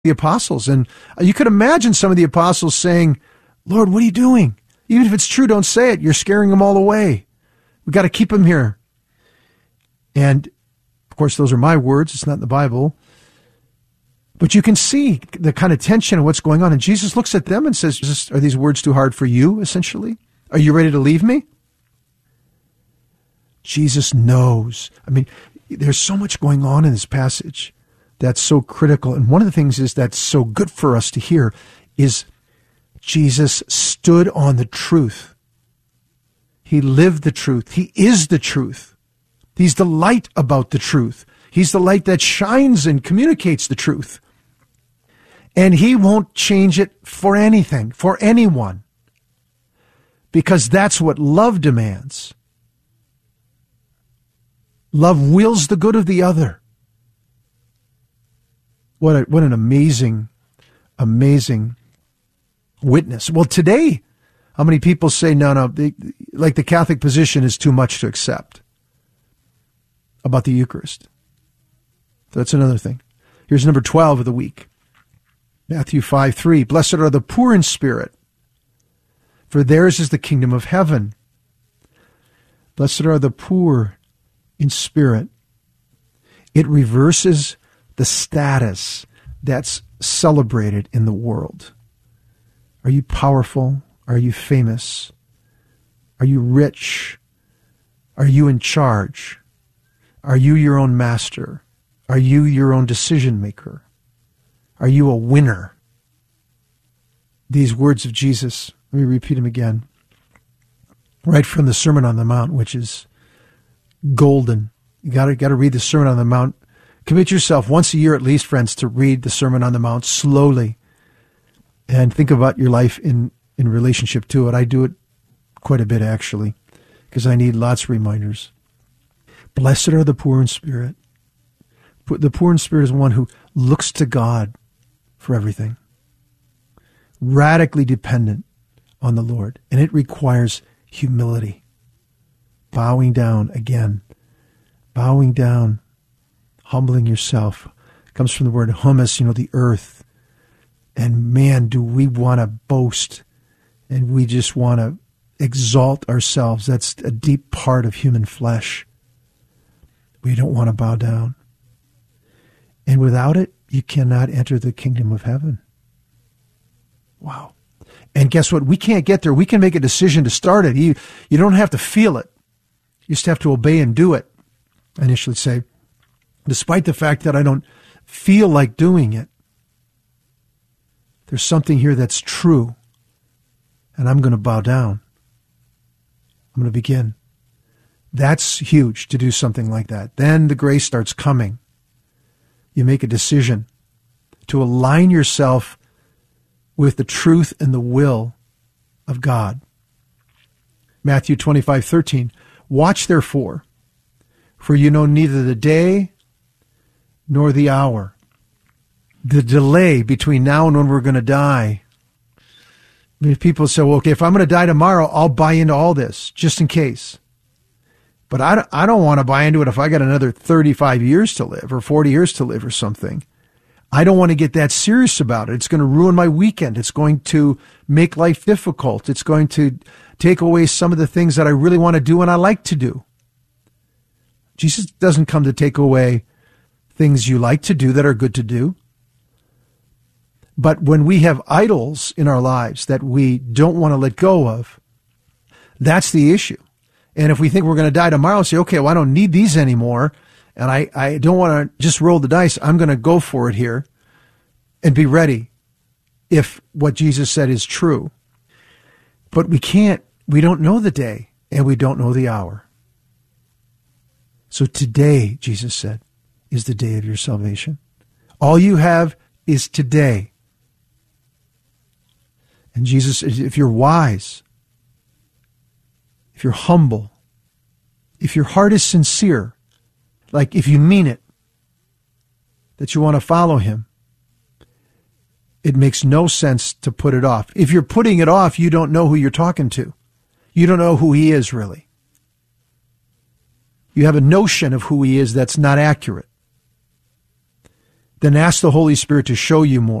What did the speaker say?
the apostles. And you could imagine some of the apostles saying, Lord, what are you doing? Even if it's true, don't say it. You're scaring them all away. We've got to keep them here. And, of course, those are my words. It's not in the Bible. But you can see the kind of tension of what's going on. And Jesus looks at them and says, are these words too hard for you, essentially? Are you ready to leave me? Jesus knows. I mean, there's so much going on in this passage that's so critical. And one of the things is that's so good for us to hear is Jesus stood on the truth. He lived the truth. He is the truth. He's the light about the truth. He's the light that shines and communicates the truth. And he won't change it for anything, for anyone, because that's what love demands. Love wills the good of the other. What an amazing, amazing witness. Well, today, how many people say, no, like the Catholic position is too much to accept about the Eucharist? That's another thing. Here's number 12 of the week. Matthew 5:3. Blessed are the poor in spirit, for theirs is the kingdom of heaven. Blessed are the poor in spirit. It reverses the status that's celebrated in the world. Are you powerful? Are you famous? Are you rich? Are you in charge? Are you your own master? Are you your own decision maker? Are you a winner? These words of Jesus, let me repeat them again, right from the Sermon on the Mount, which is golden. You got to read the Sermon on the Mount. Commit yourself once a year at least, friends, to read the Sermon on the Mount slowly and think about your life in relationship to it. I do it quite a bit, actually, because I need lots of reminders. Blessed are the poor in spirit. The poor in spirit is one who looks to God for everything, radically dependent on the Lord. And it requires humility, bowing down again, bowing down, humbling yourself. It comes from the word humus, the earth. And man, do we want to boast, and we just want to exalt ourselves. That's a deep part of human flesh. We don't want to bow down. And without it, you cannot enter the kingdom of heaven. Wow. And guess what? We can't get there. We can make a decision to start it. You don't have to feel it. You just have to obey and do it. I initially say, despite the fact that I don't feel like doing it, there's something here that's true, and I'm going to bow down. I'm going to begin. That's huge, to do something like that. Then the grace starts coming. You make a decision to align yourself with the truth and the will of God. Matthew 25:13. Watch therefore, for you know neither the day nor the hour. The delay between now and when we're going to die. I mean, people say, well, okay, if I'm going to die tomorrow, I'll buy into all this, just in case. But I don't want to buy into it if I got another 35 years to live or 40 years to live or something. I don't want to get that serious about it. It's going to ruin my weekend. It's going to make life difficult. It's going to take away some of the things that I really want to do and I like to do. Jesus doesn't come to take away things you like to do that are good to do. But when we have idols in our lives that we don't want to let go of, that's the issue. And if we think we're going to die tomorrow, say, okay, well, I don't need these anymore, and I don't want to just roll the dice. I'm going to go for it here and be ready if what Jesus said is true. But we don't know the day, and we don't know the hour. So today, Jesus said, is the day of your salvation. All you have is today. And Jesus, if you're wise, if you're humble, if your heart is sincere, like if you mean it, that you want to follow him, it makes no sense to put it off. If you're putting it off, you don't know who you're talking to. You don't know who he is really. You have a notion of who he is that's not accurate. then ask the Holy Spirit to show you more.